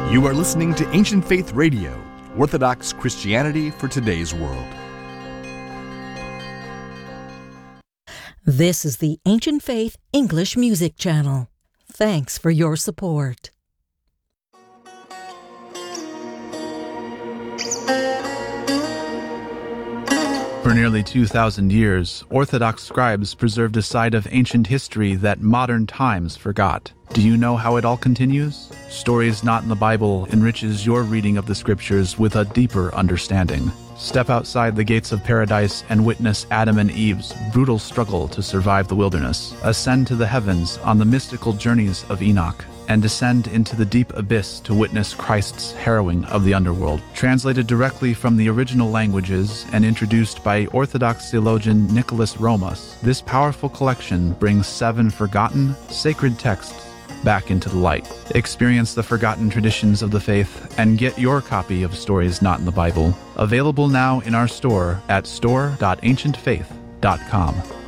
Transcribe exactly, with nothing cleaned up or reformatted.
You are listening to Ancient Faith Radio, Orthodox Christianity for today's world. This is the Ancient Faith English Music Channel. Thanks for your support. For nearly two thousand years, Orthodox scribes preserved a side of ancient history that modern times forgot. Do you know how it all continues? Stories Not in the Bible enriches your reading of the scriptures with a deeper understanding. Step outside the gates of paradise and witness Adam and Eve's brutal struggle to survive the wilderness. Ascend to the heavens on the mystical journeys of Enoch, and descend into the deep abyss to witness Christ's harrowing of the underworld. Translated directly from the original languages and introduced by Orthodox theologian Nicholas Romas, this powerful collection brings seven forgotten, sacred texts back into the light. Experience the forgotten traditions of the faith and get your copy of Stories Not in the Bible. Available now in our store at store dot ancient faith dot com.